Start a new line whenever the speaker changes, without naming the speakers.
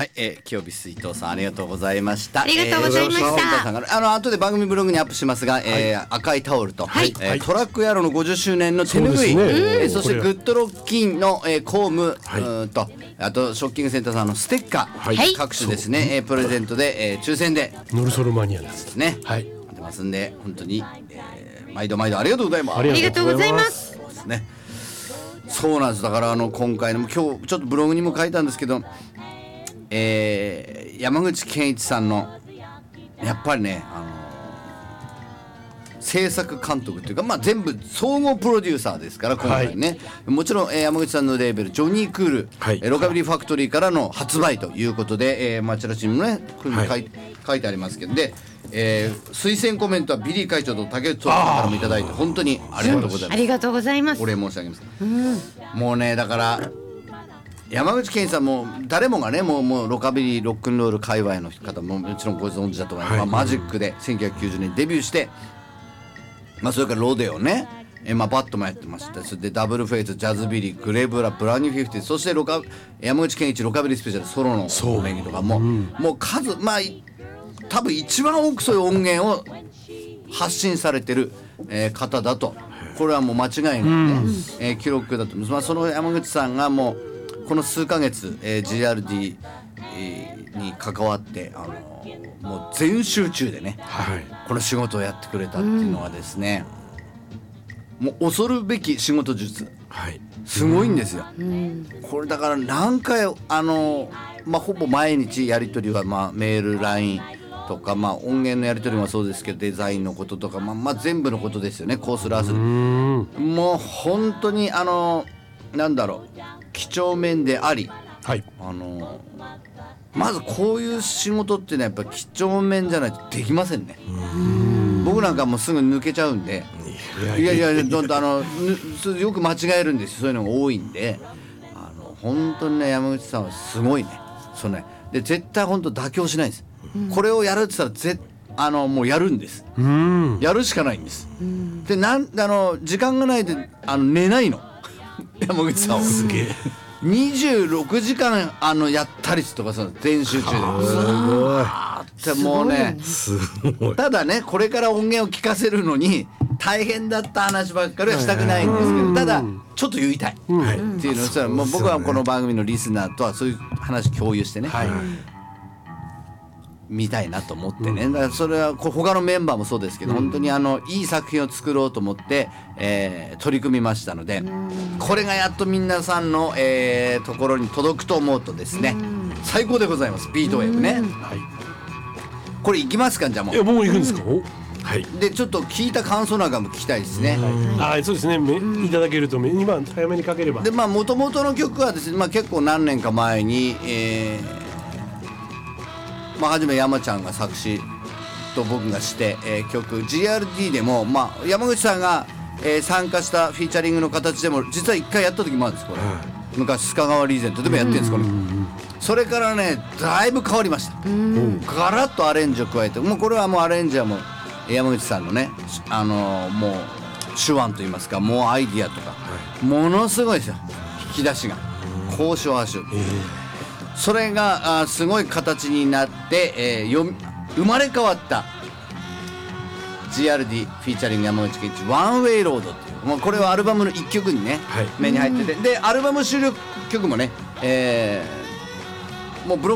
はい、清水伊藤さんありがとうございました。
ありがとうございました。
伊藤さんが後で番組ブログにアップしますが、赤いタオルと、トラックヤローの50周年の手ぬぐい、そしてグッドロッキンの、コーム、とあとショッキングセンターさんのステッカー、各種ですね、プレゼントで、抽選で
ノルソルマニアです
ね、出ますんで本当に、毎度ありがとうございます。
ありがとうございます。
そうですね。そうなんです。だから今回の今日ちょっとブログにも書いたんですけど、山口健一さんのやっぱりね、制作監督というか、全部総合プロデューサーですから今回ね、もちろん、山口さんのレーベルジョニークール、ロカビリーファクトリーからの発売ということで、チラシにもね書いてありますけど、で、推薦コメントはビリー会長と竹内さんからもいただいて本当にありがとうございます。
ありがとうございます。
お礼申し上げます。もうね、だから山口健一さんも誰もがね、もうロカビリーロックンロール界隈の方ももちろんご存知だと思います。マジックで1990年にデビューして、それからロデオね、バットもやってました。それでダブルフェイス、ジャズビリー、グレーブラ、ブラウニー50、そして山口健一ロカビリースペシャルソロの演技とかも、もう数、多分一番多くそういう音源を発信されてる、方だと、これはもう間違いないね、記録だと思います。その山口さんがもうこの数ヶ月、GRD、に関わってもう全集中でね、この仕事をやってくれたっていうのはですね、もう恐るべき仕事術、すごいんですよ。これだから何回ほぼ毎日やり取りは、メール LINE とか、音源のやり取りもそうですけど、デザインのこととか、全部のことですよね。コースラースもう本当になんだろう、几帳面であり、まずこういう仕事っていうのはやっぱり几帳面じゃないとできませんね。僕なんかもうすぐ抜けちゃうんで、いやよく間違えるんですよ。そういうのが多いんで、本当にね、山口さんはすごいね。で絶対本当妥協しないんです。これをやるって言ったらもうやるんです。やるしかないんです。で時間がないで寝ないの山口さんは。すげえ。26時間やったりとか全集中で、もうね、ただね、これから音源を聞かせるのに大変だった話ばっかりはしたくないんですけど、ただちょっと言いたいっていうのをさ、もう僕はこの番組のリスナーとはそういう話共有してね、見たいなと思ってね。だからそれは他のメンバーもそうですけど、本当にいい作品を作ろうと思って、取り組みましたので、これがやっと皆さんの、ところに届くと思うとですね、最高でございます。ビートウェーブね、これいきますか。じゃあもう
僕も行くんですか。
でちょっと聞いた感想なんかも聞きたいですね。
そうですね、いただけると今早めにかければ。で
元々の曲はですね、結構何年か前に、初め山ちゃんが作詞と僕がして、曲 GRD でも、山口さんが、参加したフィーチャリングの形でも実は1回やった時もあるんです。これ、昔須賀川リーゼントでもやってるんです。これそれからね、だいぶ変わりました。ガラッとアレンジを加えて、もうこれはもうアレンジはもう山口さんのね、もう手腕といいますか、もうアイディアとか、ものすごいですよ。引き出しが高所亜種、それがすごい形になって、生まれ変わった GRD フィーチャリング山口健一ワンウェイロードっていう、もうこれはアルバムの1曲にね、目に入ってて、でアルバム収録曲もね、もうブロ